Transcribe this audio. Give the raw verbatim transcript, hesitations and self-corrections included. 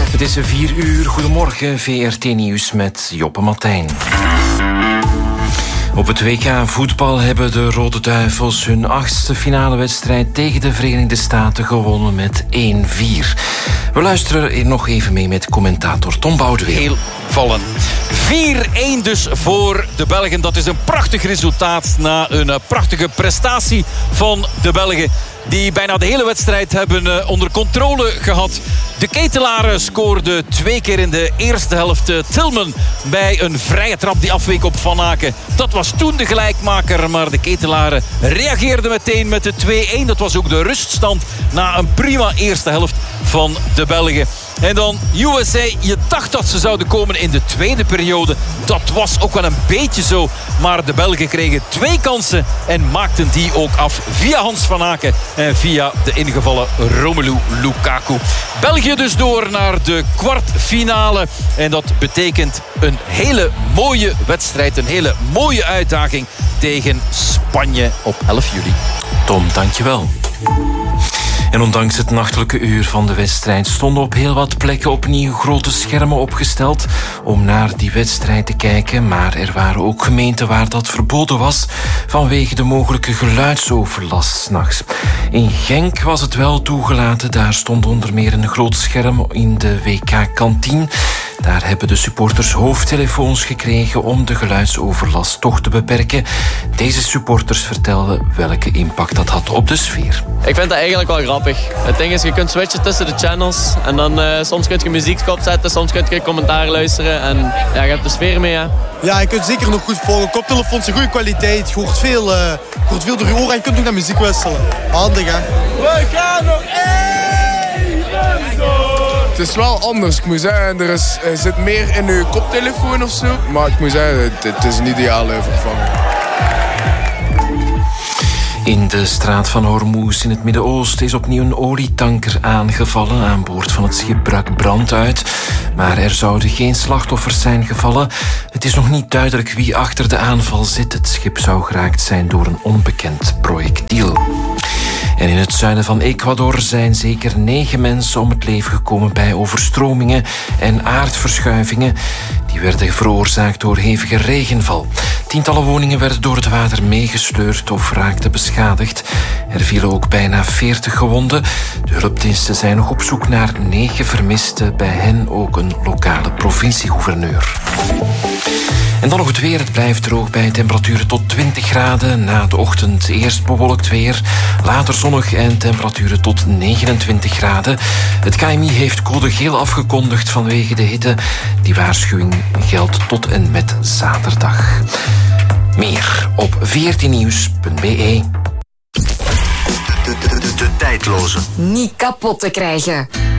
Het is vier uur. Goedemorgen, V R T Nieuws met Joppe Martijn. Op het W K voetbal hebben de Rode Duivels hun achtste finale wedstrijd tegen de Verenigde Staten gewonnen met één vier. We luisteren hier nog even mee met commentator Tom Boudewijn. Heel vallen. vier-één dus voor de Belgen. Dat is een prachtig resultaat na een prachtige prestatie van de Belgen, die bijna de hele wedstrijd hebben onder controle gehad. De Ketelaren scoorde twee keer in de eerste helft. Tillman bij een vrije trap die afweek op Van Aken. Dat was toen de gelijkmaker, maar de Ketelaren reageerden meteen met de twee-één. Dat was ook de ruststand na een prima eerste helft van de Belgen. En dan U S A, je dacht dat ze zouden komen in de tweede periode. Dat was ook wel een beetje zo. Maar de Belgen kregen twee kansen en maakten die ook af via Hans van Aken en via de ingevallen Romelu Lukaku. België dus door naar de kwartfinale. En dat betekent een hele mooie wedstrijd, een hele mooie uitdaging tegen Spanje op elf juli. Tom, dankjewel. En ondanks het nachtelijke uur van de wedstrijd stonden op heel wat plekken opnieuw grote schermen opgesteld om naar die wedstrijd te kijken. Maar er waren ook gemeenten waar dat verboden was vanwege de mogelijke geluidsoverlast 's nachts. In Genk was het wel toegelaten. Daar stond onder meer een groot scherm in de W K-kantine. Daar hebben de supporters hoofdtelefoons gekregen om de geluidsoverlast toch te beperken. Deze supporters vertelden welke impact dat had op de sfeer. Ik vind dat eigenlijk wel grappig. Het ding is, je kunt switchen tussen de channels. En dan uh, soms kun je muziek opzetten, soms kun je commentaar luisteren. En ja, je hebt de sfeer mee, hè. Ja, je kunt zeker nog goed volgen. Koptelefoons in goede kwaliteit. Je hoort veel, uh, je hoort veel door je oren en je kunt ook naar muziek wisselen. Handig, hè. We gaan nog even door. Het is wel anders. Ik moet zeggen, er, is, er zit meer in uw koptelefoon of zo. Maar ik moet zeggen, het, het is een ideale vervanging. In de straat van Hormuz in het Midden-Oosten is opnieuw een olietanker aangevallen. Aan boord van het schip brak brand uit. Maar er zouden geen slachtoffers zijn gevallen. Het is nog niet duidelijk wie achter de aanval zit. Het schip zou geraakt zijn door een onbekend projectiel. En in het zuiden van Ecuador zijn zeker negen mensen om het leven gekomen bij overstromingen en aardverschuivingen. Die werden veroorzaakt door hevige regenval. Tientallen woningen werden door het water meegesleurd of raakten beschadigd. Er vielen ook bijna veertig gewonden. De hulpdiensten zijn nog op zoek naar negen vermisten. Bij hen ook een lokale provinciegouverneur. En dan nog het weer. Het blijft droog bij temperaturen tot twintig graden. Na de ochtend eerst bewolkt weer. Later zonnig en temperaturen tot negenentwintig graden. Het K M I heeft code geel afgekondigd vanwege de hitte. Die waarschuwing geldt tot en met zaterdag. Meer op v r t nieuws punt b e. De, de, de, de tijdloze. Niet kapot te krijgen.